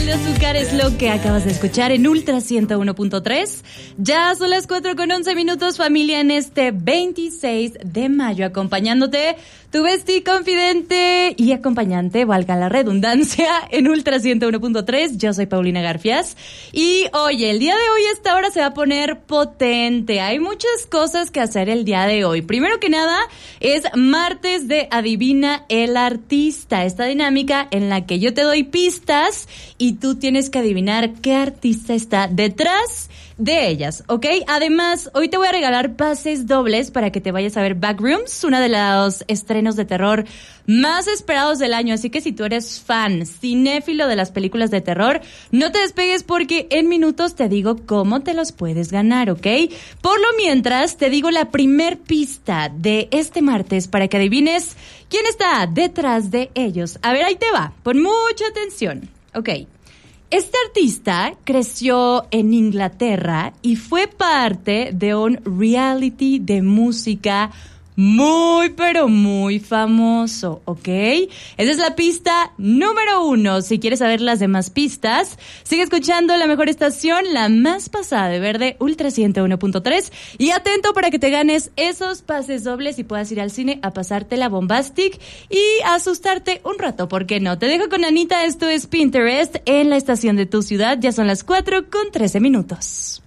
de azúcar es lo que acabas de escuchar en Ultra 101.3. Ya son las 4:11 familia, en este 26 de mayo, acompañándote tu bestie confidente y acompañante, valga la redundancia, en Ultra 101.3. Yo soy Paulina Garfias. Y oye, el día de hoy a esta hora se va a poner potente. Hay muchas cosas que hacer el día de hoy. Primero que nada, es martes de Adivina el Artista. Esta dinámica en la que yo te doy pistas y tú tienes que adivinar qué artista está detrás de ellas, ¿ok? Además, hoy te voy a regalar pases dobles para que te vayas a ver Backrooms, uno de los estrenos de terror más esperados del año. Así que si tú eres fan, cinéfilo de las películas de terror, no te despegues porque en minutos te digo cómo te los puedes ganar, ¿ok? Por lo mientras, te digo la primer pista de este martes para que adivines quién está detrás de ellos. A ver, ahí te va. Pon mucha atención. Ok. Este artista creció en Inglaterra y fue parte de un reality de música muy, pero muy famoso, ¿ok? Esa es la pista número 1. Si quieres saber las demás pistas, sigue escuchando la mejor estación, la más pasada de verde, Ultra 101.3. Y atento para que te ganes esos pases dobles y puedas ir al cine a pasarte la bombastic y asustarte un rato, ¿por qué no? Te dejo con Anita, esto es Pinterest en la estación de tu ciudad. Ya son las 4:13.